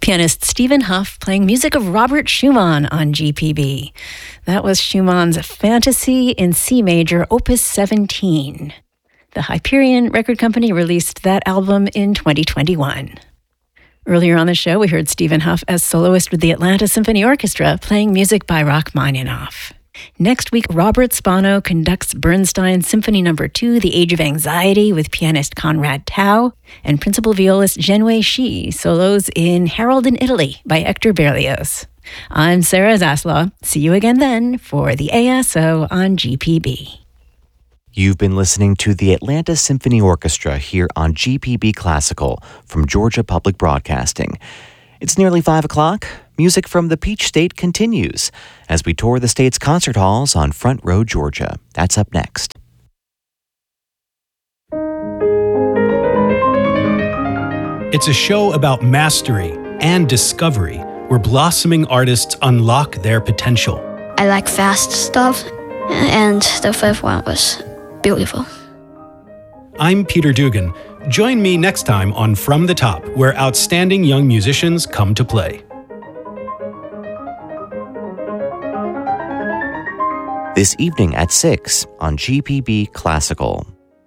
Pianist Stephen Huff playing music of Robert Schumann on GPB. That was Schumann's Fantasy in C Major, Opus 17. The Hyperion Record Company released that album in 2021. Earlier on the show, we heard Stephen Huff as soloist with the Atlanta Symphony Orchestra playing music by Rachmaninoff. Next week, Robert Spano conducts Bernstein Symphony No. 2, The Age of Anxiety, with pianist Conrad Tao, and principal violist Zhenwei Shi solos in Harold in Italy by Hector Berlioz. I'm Sarah Zaslaw. See you again then for the ASO on GPB. You've been listening to the Atlanta Symphony Orchestra here on GPB Classical from Georgia Public Broadcasting. It's nearly 5 o'clock. Music from the Peach State continues as we tour the state's concert halls on Front Row, Georgia. That's up next. It's a show about mastery and discovery, where blossoming artists unlock their potential. I like fast stuff, and the fifth one was beautiful. I'm Peter Dugan. Join me next time on From the Top, where outstanding young musicians come to play. This evening at 6 on GPB Classical.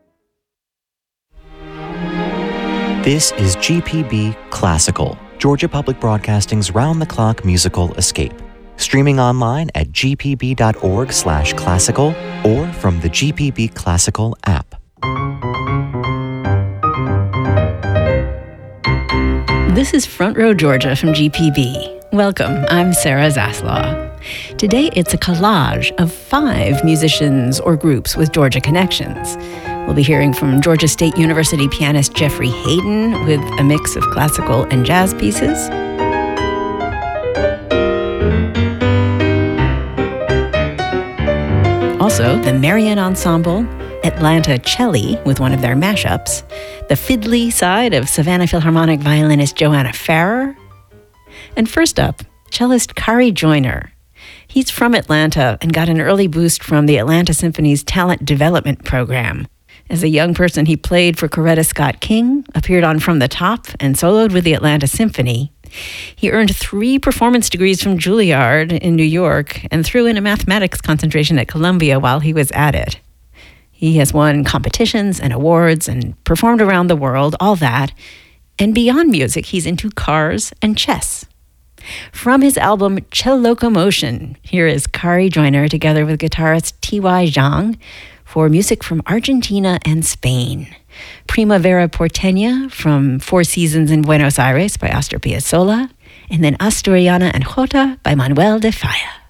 This is GPB Classical, Georgia Public Broadcasting's round-the-clock musical escape. Streaming online at gpb.org/classical or from the GPB Classical app. This is Front Row Georgia from GPB. Welcome, I'm Sarah Zaslaw. Today it's a collage of 5 musicians or groups with Georgia connections. We'll be hearing from Georgia State University pianist Jeffrey Hayden with a mix of classical and jazz pieces. Also, the Marian Ensemble, Atlanta Celli with one of their mashups, the fiddly side of Savannah Philharmonic violinist Joanna Farrer, and first up, cellist Kari Joyner. He's from Atlanta and got an early boost from the Atlanta Symphony's Talent Development Program. As a young person, he played for Coretta Scott King, appeared on From the Top, and soloed with the Atlanta Symphony. He earned 3 performance degrees from Juilliard in New York and threw in a mathematics concentration at Columbia while he was at it. He has won competitions and awards and performed around the world, all that. And beyond music, he's into cars and chess. From his album Cello Locomotion, here is Kari Joyner together with guitarist T.Y. Zhang for music from Argentina and Spain. Primavera Porteña from Four Seasons in Buenos Aires by Astor Piazzolla, and then Asturiana and Jota by Manuel de Falla.